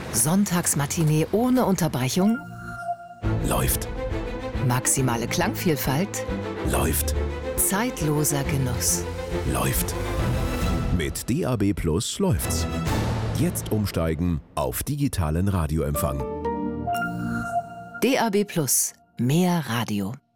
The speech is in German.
Sonntagsmatinee ohne Unterbrechung? Läuft. Maximale Klangvielfalt? Läuft. Zeitloser Genuss? Läuft. Mit DAB+ läuft's. Jetzt umsteigen auf digitalen Radioempfang. DAB+, mehr Radio.